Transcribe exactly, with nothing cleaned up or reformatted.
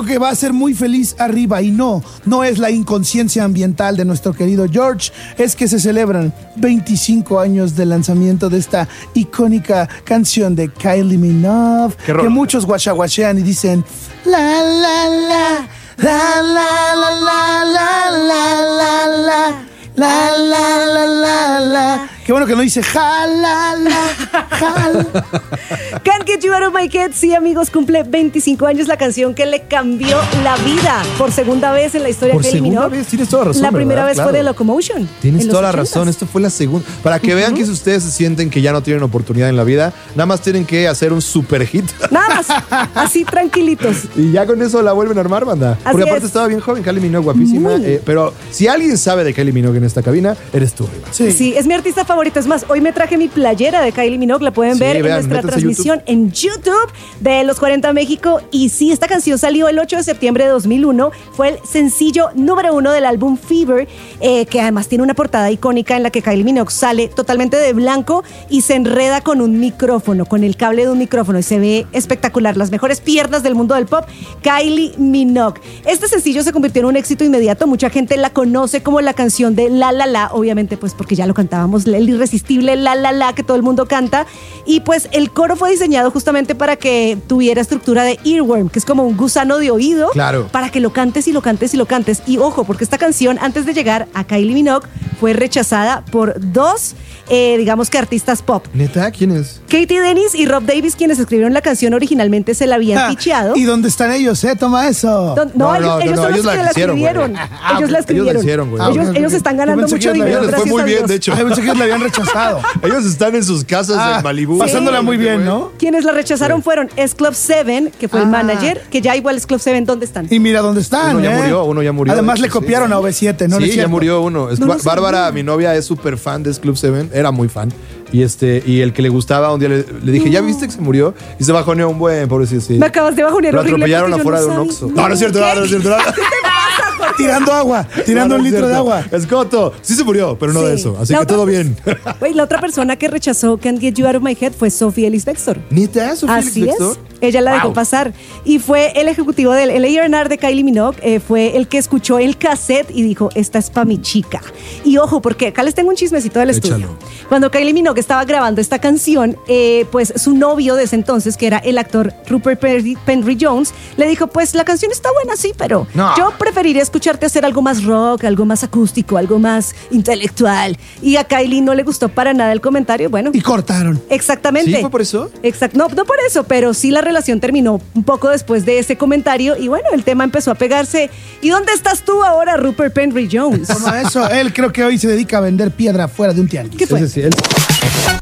único que va a hacer muy feliz arriba, y no, no es la inconsciencia ambiental de nuestro querido George, es que se celebran veinticinco años del lanzamiento de esta icónica canción de Kylie Minogue, que muchos guachaguachean y dicen la la la la la la la la la la la la la la la. Qué bueno que no dice jalala, jal. Can't Get You Out of My Head, sí, amigos, cumple veinticinco años, la canción que le cambió la vida por segunda vez en la historia que eliminó. Por segunda vez, tienes toda la razón. La primera ¿verdad? vez Claro. fue de Locomotion. Tienes toda la razón, esto fue la segunda. Para que uh-huh. vean que si ustedes se sienten que ya no tienen oportunidad en la vida, nada más tienen que hacer un super hit. Nada más, así tranquilitos. Y ya con eso la vuelven a armar, banda. Así Porque aparte es. estaba bien joven, Kylie Minogue, guapísima. Eh, pero si alguien sabe de Kylie Minogue en esta cabina, eres tú, Riva. Sí. sí, es mi artista favorita. Es más, hoy me traje mi playera de Kylie Minogue. La pueden sí, ver vean, en nuestra transmisión YouTube. en YouTube de Los cuarenta México. Y sí, esta canción salió el ocho de septiembre de dos mil uno. Fue el sencillo número uno del álbum Fever, eh, que además tiene una portada icónica en la que Kylie Minogue sale totalmente de blanco y se enreda con un micrófono, con el cable de un micrófono. Y se ve espectacular. Las mejores piernas del mundo del pop, Kylie Minogue. Este sencillo se convirtió en un éxito inmediato. Mucha gente la conoce como la canción de La La La, obviamente pues porque ya lo cantábamos, el irresistible La La La que todo el mundo canta, y pues el coro fue diseñado justamente para que tuviera estructura de earworm, que es como un gusano de oído, claro, para que lo cantes y lo cantes y lo cantes. Y ojo, porque esta canción antes de llegar a Kylie Minogue fue rechazada por dos eh, digamos que artistas pop. ¿Neta? ¿Quién es? Katie Dennis y Rob Davis, quienes escribieron la canción originalmente, se la habían ah, picheado. ¿Y dónde están ellos, eh? Toma eso. Don, no, no, ellos, no, ellos no, son ellos los que la la hicieron, escribieron. Ah, ellos la escribieron. Ellos la hicieron, güey. Ah, ellos, okay, ellos okay. están ganando mucho dinero. Les fue muy bien, de hecho. Ay, pensé que ellos la habían rechazado. Ellos están en sus casas ah, en Malibú. Sí. Pasándola muy bien, ¿no? Quienes la rechazaron sí. fueron S Club siete, que fue ah. el manager, que ya igual S Club siete, ¿dónde están? Y mira dónde están, Uno ¿eh? ya murió, uno ya murió. Además le copiaron sí. a O V siete, ¿no? Sí, ya murió uno. Es, no Bárbara, mi novia, es súper fan de S Club siete, era muy fan. Y este y el que le gustaba, un día le, le dije, ¿ya viste que se murió? Y se bajoneó un buen, pobrecito. Sí. Me acabas de bajonear. Lo atropellaron afuera no de un Oxxo. No, no es cierto, no, no es cierto. No. Tirando agua, tirando no, no un litro de agua. Escoto, sí se murió, pero no sí. de eso. Así la que todo bien. Wey, la otra persona que rechazó Can't Get You Out of My Head fue Sophie Ellis-Bextor. ¿Neta? ¿Sophie Así Ellis-Bextor? es. Ella la wow. dejó pasar. Y fue el ejecutivo del el A and R de Kylie Minogue, eh, fue el que escuchó el cassette y dijo, esta es pa' mi chica. Y ojo, porque acá les tengo un chismecito del Échalo. estudio. Cuando Kylie Minogue estaba grabando esta canción, eh, pues su novio de ese entonces, que era el actor Rupert Penry Jones, le dijo, pues la canción está buena, sí, pero no. yo preferiría escucharte hacer algo más rock, algo más acústico, algo más intelectual. Y a Kylie no le gustó para nada el comentario, bueno. Y cortaron. Exactamente. ¿Sí fue por eso? Exacto. No, no por eso, pero sí la relación terminó un poco después de ese comentario y bueno, el tema empezó a pegarse. ¿Y dónde estás tú ahora, Rupert Penry Jones? Toma eso, él creo que hoy se dedica a vender piedra fuera de un tianguis. ¿Qué fue? Es decir, él...